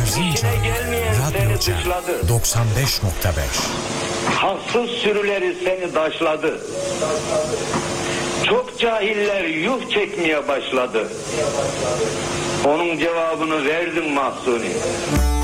Erzincan Radyo Cem 95.5. Haksız sürüleri seni taşladı. Çok cahiller yuh çekmeye başladı. Onun cevabını verdin Mahsuni.